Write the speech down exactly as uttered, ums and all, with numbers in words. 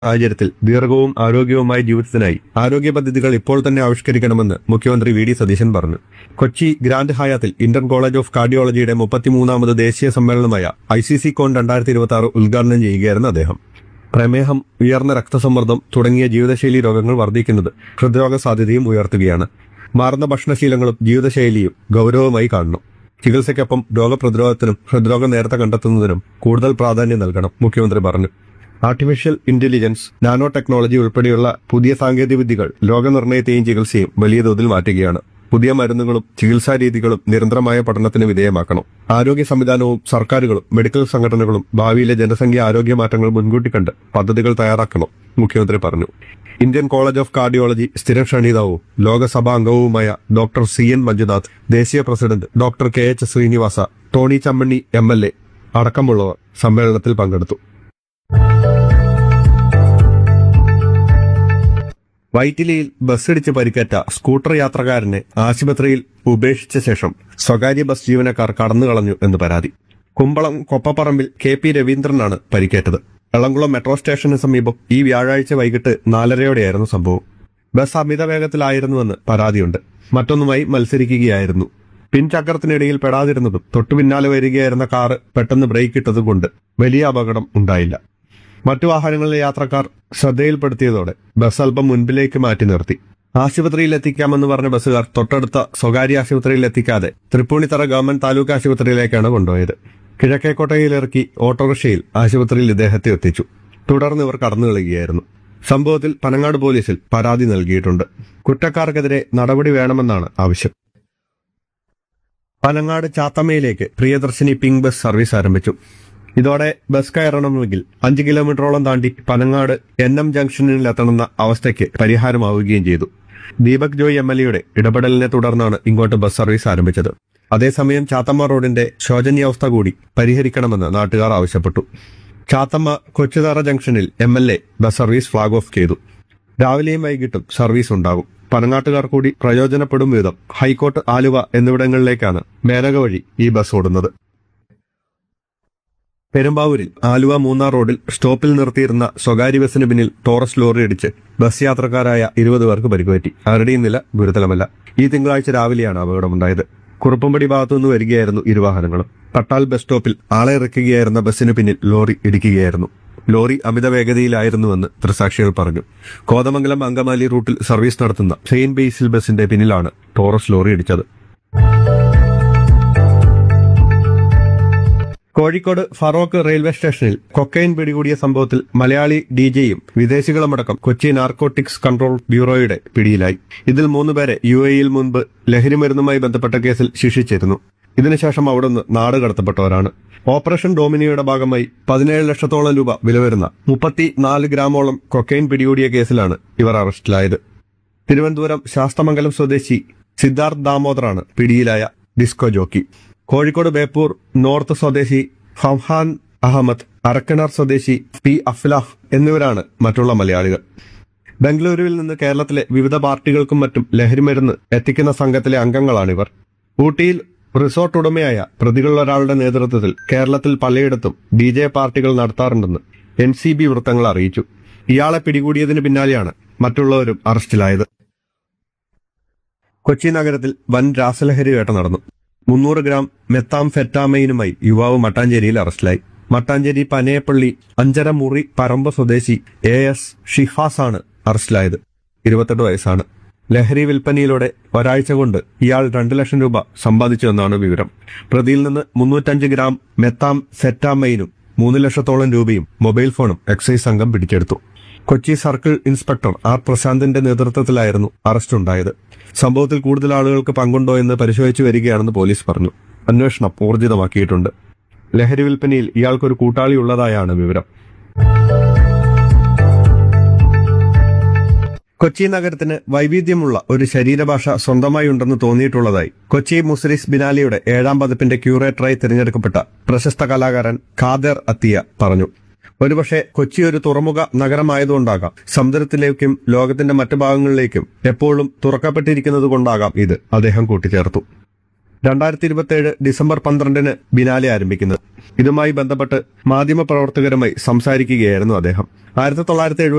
സാഹചര്യത്തിൽ ദീർഘവും ആരോഗ്യവുമായ ജീവിതത്തിനായി ആരോഗ്യ പദ്ധതികൾ ഇപ്പോൾ തന്നെ ആവിഷ്കരിക്കണമെന്ന് മുഖ്യമന്ത്രി വി ഡി സതീശൻ പറഞ്ഞു. Kochi grand ഹയാത്തിൽ Indian college of കാർഡിയോളജിയുടെ മുപ്പത്തിമൂന്നാമത് ദേശീയ സമ്മേളനമായ ഐ സി സി കോൺ രണ്ടായിരത്തി ഇരുപത്തി ആറ് ഉദ്ഘാടനം ചെയ്യുകയായിരുന്നു അദ്ദേഹം. പ്രമേഹം, ഉയർന്ന രക്തസമ്മർദ്ദം തുടങ്ങിയ ജീവിതശൈലി രോഗങ്ങൾ വർദ്ധിക്കുന്നത് ഹൃദ്രോഗ സാധ്യതയും ഉയർത്തുകയാണ്. മാറുന്ന ഭക്ഷണശീലങ്ങളും ജീവിതശൈലിയും ഗൗരവമായി കാണണം. ചികിത്സയ്ക്കൊപ്പം രോഗപ്രതിരോധത്തിനും ഹൃദ്രോഗം നേരത്തെ കണ്ടെത്തുന്നതിനും കൂടുതൽ പ്രാധാന്യം നൽകണം, മുഖ്യമന്ത്രി പറഞ്ഞു. ആർട്ടിഫിഷ്യൽ ഇന്റലിജൻസ്, നാനോ ടെക്നോളജി ഉൾപ്പെടെയുള്ള പുതിയ സാങ്കേതിക വിദ്യകൾ രോഗനിർണയത്തെയും ചികിത്സയും വലിയ തോതിൽ മാറ്റുകയാണ്. പുതിയ മരുന്നുകളും ചികിത്സാ രീതികളും നിരന്തരമായ പഠനത്തിന് വിധേയമാക്കണം. ആരോഗ്യ സംവിധാനവും സർക്കാരുകളും മെഡിക്കൽ സംഘടനകളും ഭാവിയിലെ ജനസംഖ്യ ആരോഗ്യ മാറ്റങ്ങൾ മുൻകൂട്ടി കണ്ട് പദ്ധതികൾ തയ്യാറാക്കണം, മുഖ്യമന്ത്രി പറഞ്ഞു. ഇന്ത്യൻ കോളേജ് ഓഫ് കാർഡിയോളജി സ്ഥിരം ക്ഷണിതാവും ലോകസഭാ അംഗവുമായ ഡോക്ടർ സി എൻ മഞ്ജുനാഥ്, ദേശീയ president doctor K H Srinivasa, Tony ചമ്മണ്ണി M L A അടക്കമുള്ളവർ സമ്മേളനത്തിൽ പങ്കെടുത്തു. വൈറ്റിലിയിൽ ബസ്സിടിച്ച് പരിക്കേറ്റ സ്കൂട്ടർ യാത്രക്കാരനെ ആശുപത്രിയിൽ ഉപേക്ഷിച്ച ശേഷം സ്വകാര്യ ബസ് ജീവനക്കാർ കടന്നുകളഞ്ഞു എന്ന് പരാതി. കുമ്പളം കൊപ്പപ്പറമ്പിൽ കെ പി രവീന്ദ്രനാണ് പരിക്കേറ്റത്. എളംകുളം മെട്രോ സ്റ്റേഷന് സമീപം ഈ വ്യാഴാഴ്ച വൈകിട്ട് നാലരയോടെയായിരുന്നു സംഭവം. ബസ് അമിത വേഗത്തിലായിരുന്നുവെന്ന് പരാതിയുണ്ട്. മറ്റൊന്നുമായി മത്സരിക്കുകയായിരുന്നു. പിൻചക്രത്തിനിടയിൽ പെടാതിരുന്നതും തൊട്ടു പിന്നാലെ വരികയായിരുന്ന കാറ് പെട്ടെന്ന് ബ്രേക്ക് ഇട്ടതുകൊണ്ട് വലിയ അപകടം ഉണ്ടായില്ല. മറ്റു വാഹനങ്ങളിലെ യാത്രക്കാർ ശ്രദ്ധയിൽപ്പെടുത്തിയതോടെ ബസ് അല്പം മുൻപിലേക്ക് മാറ്റി നിർത്തി. ആശുപത്രിയിൽ എത്തിക്കാമെന്ന് പറഞ്ഞ ബസ്സുകാർ തൊട്ടടുത്ത സ്വകാര്യ ആശുപത്രിയിൽ എത്തിക്കാതെ തൃപ്പൂണിത്തറ ഗവൺമെന്റ് താലൂക്ക് ആശുപത്രിയിലേക്കാണ് കൊണ്ടുപോയത്. കിഴക്കേക്കോട്ടയിലിറക്കി ഓട്ടോറിക്ഷയിൽ ആശുപത്രിയിൽ ഇദ്ദേഹത്തെ എത്തിച്ചു. തുടർന്ന് ഇവർ കടന്നു കളയുകയായിരുന്നു. സംഭവത്തിൽ പനങ്ങാട് പോലീസിൽ പരാതി നൽകിയിട്ടുണ്ട്. കുറ്റക്കാർക്കെതിരെ നടപടി വേണമെന്നാണ് ആവശ്യം. Panangad ചാത്തമ്മയിലേക്ക് Priyadarshini pink bus service ആരംഭിച്ചു. ഇതോടെ ബസ് കയറണമെങ്കിൽ അഞ്ച് കിലോമീറ്ററോളം താണ്ടി പനങ്ങാട് എൻ എം ജംഗ്ഷനിൽ എത്തണമെന്ന അവസ്ഥയ്ക്ക് പരിഹാരമാവുകയും ചെയ്തു. ദീപക് ജോയ് എം എൽ എയുടെ ഇടപെടലിനെ തുടർന്നാണ് ഇങ്ങോട്ട് ബസ് സർവീസ് ആരംഭിച്ചത്. അതേസമയം ചാത്തമ്മ റോഡിന്റെ ശോചനീയാവസ്ഥ കൂടി പരിഹരിക്കണമെന്ന് നാട്ടുകാർ ആവശ്യപ്പെട്ടു. ചാത്തമ്മ കൊച്ചുതറ ജംഗ്ഷനിൽ M L A bus service flag off ചെയ്തു. രാവിലെയും വൈകിട്ടും സർവീസ് ഉണ്ടാകും. പനങ്ങാട്ടുകാർ കൂടി പ്രയോജനപ്പെടും വിധം ഹൈക്കോട്ട്, ആലുവ എന്നിവിടങ്ങളിലേക്കാണ് മേനക വഴി ഈ ബസ് ഓടുന്നത്. പെരുമ്പാവൂരിൽ ആലുവ മൂന്നാർ റോഡിൽ സ്റ്റോപ്പിൽ നിർത്തിയിരുന്ന സ്വകാര്യ ബസിന് പിന്നിൽ ടോറസ് ലോറി ഇടിച്ച് ബസ് യാത്രക്കാരായ ഇരുപത് പേർക്ക് പരിക്കുപറ്റി. ആരുടെയും നില ഗുരുതരമല്ല. ഈ തിങ്കളാഴ്ച രാവിലെയാണ് അപകടമുണ്ടായത്. കുറുപ്പമ്പടി ഭാഗത്തുനിന്ന് വരികയായിരുന്നു ഇരുവാഹനങ്ങളും. പട്ടാൽ ബസ് സ്റ്റോപ്പിൽ ആളെ ഇറക്കുകയായിരുന്ന ബസിന് പിന്നിൽ ലോറി ഇടിക്കുകയായിരുന്നു. ലോറി അമിത വേഗതയിലായിരുന്നുവെന്ന് ദൃക്സാക്ഷികൾ പറഞ്ഞു. കോതമംഗലം അങ്കമാലി റൂട്ടിൽ സർവീസ് നടത്തുന്ന സെയിന്റ് ബേസിൽ ബസിന്റെ പിന്നിലാണ് ടോറസ് ലോറി ഇടിച്ചത്. കോഴിക്കോട് ഫറോക്ക് റെയിൽവേ സ്റ്റേഷനിൽ കൊക്കൈൻ പിടികൂടിയ സംഭവത്തിൽ മലയാളി ഡിജെയും വിദേശികളുമടക്കം കൊച്ചി നാർക്കോട്ടിക്സ് കൺട്രോൾ ബ്യൂറോയുടെ പിടിയിലായി. ഇതിൽ മൂന്നുപേരെ യു എയിൽ മുൻപ് ലഹരിമരുന്നുമായി ബന്ധപ്പെട്ട കേസിൽ ശിക്ഷിച്ചിരുന്നു. ഇതിനുശേഷം അവിടുന്ന് നാട് കടത്തപ്പെട്ടവരാണ്. ഓപ്പറേഷൻ ഡോമിനിയുടെ ഭാഗമായി പതിനേഴ് ലക്ഷത്തോളം രൂപ വില വരുന്ന മുപ്പത്തിനാല് ഗ്രാമോളം കൊക്കൈൻ പിടികൂടിയ കേസിലാണ് ഇവർ അറസ്റ്റിലായത്. തിരുവനന്തപുരം ശാസ്തമംഗലം സ്വദേശി സിദ്ധാർത്ഥ് ദാമോദറാണ് പിടിയിലായ disco jockey. Kozhikode Beypore north സ്വദേശി ഫംഹാൻ അഹമ്മദ്, അരക്കണർ സ്വദേശി പി അഫ്ലാഹ് എന്നിവരാണ് മറ്റുള്ള മലയാളികൾ. ബംഗളൂരുവിൽ നിന്ന് കേരളത്തിലെ വിവിധ പാർട്ടികൾക്കും മറ്റും ലഹരിമരുന്ന് എത്തിക്കുന്ന സംഘത്തിലെ അംഗങ്ങളാണിവർ. ഊട്ടിയിൽ റിസോർട്ട് ഉടമയായ പ്രതികളിലൊരാളുടെ നേതൃത്വത്തിൽ കേരളത്തിൽ പലയിടത്തും ഡി ജെ പാർട്ടികൾ നടത്താറുണ്ടെന്ന് എൻ സി ബി വൃത്തങ്ങൾ അറിയിച്ചു. ഇയാളെ പിടികൂടിയതിന് പിന്നാലെയാണ് മറ്റുള്ളവരും അറസ്റ്റിലായത്. കൊച്ചി നഗരത്തിൽ വൻ രാസലഹരി വേട്ട നടന്നു. മുന്നൂറ് ഗ്രാം മെത്താംഫെറ്റാമൈനുമായി യുവാവ് മട്ടാഞ്ചേരിയിൽ അറസ്റ്റിലായി. മട്ടാഞ്ചേരി പനയപ്പള്ളി അഞ്ചര മുറി പറമ്പ് സ്വദേശി എ എസ് ഷിഹാസാണ് അറസ്റ്റിലായത്. ഇരുപത്തെട്ട് വയസ്സാണ്. ലഹരി വിൽപ്പനയിലൂടെ ഒരാഴ്ച കൊണ്ട് ഇയാൾ രണ്ടു ലക്ഷം രൂപ സമ്പാദിച്ചുവെന്നാണ് വിവരം. പ്രതിയിൽ നിന്ന് മുന്നൂറ്റഞ്ച് ഗ്രാം മെത്താം സെറ്റാമൈനും മൂന്ന് ലക്ഷത്തോളം രൂപയും മൊബൈൽ ഫോണും എക്സൈസ് സംഘം പിടിച്ചെടുത്തു. കൊച്ചി സർക്കിൾ ഇൻസ്പെക്ടർ ആർ പ്രശാന്തിന്റെ നേതൃത്വത്തിലായിരുന്നു അറസ്റ്റുണ്ടായത്. സംഭവത്തിൽ കൂടുതൽ ആളുകൾക്ക് പങ്കുണ്ടോ എന്ന് പരിശോധിച്ചു വരികയാണെന്ന് പോലീസ് പറഞ്ഞു. അന്വേഷണം ഊർജിതമാക്കിയിട്ടുണ്ട്. ലഹരി വിൽപ്പനയിൽ ഇയാൾക്കൊരു കൂട്ടാളി ഉള്ളതായാണ് വിവരം. കൊച്ചി നഗരത്തിന് വൈവിധ്യമുള്ള ഒരു ശരീരഭാഷ സ്വന്തമായി ഉണ്ടെന്ന് തോന്നിയിട്ടുള്ളതായി കൊച്ചി മുസ്രിസ് ബിനാലിയുടെ ഏഴാം പതിപ്പിന്റെ ക്യൂറേറ്ററായി തിരഞ്ഞെടുക്കപ്പെട്ട പ്രശസ്ത കലാകാരൻ ഖാദർ അത്തിയ പറഞ്ഞു. ഒരുപക്ഷെ കൊച്ചി ഒരു തുറമുഖ നഗരമായതുകൊണ്ടാകാം, സമുദ്രത്തിലേക്കും ലോകത്തിന്റെ മറ്റു ഭാഗങ്ങളിലേക്കും എപ്പോഴും തുറക്കപ്പെട്ടിരിക്കുന്നത് കൊണ്ടാകാം ഇത്, അദ്ദേഹം കൂട്ടിച്ചേർത്തു. രണ്ടായിരത്തി ഇരുപത്തിയേഴ് ഡിസംബർ പന്ത്രണ്ടിന് ബിനാലെ ആരംഭിക്കുന്നത്. ഇതുമായി ബന്ധപ്പെട്ട് മാധ്യമപ്രവർത്തകരുമായി സംസാരിക്കുകയായിരുന്നു അദ്ദേഹം. ആയിരത്തി തൊള്ളായിരത്തി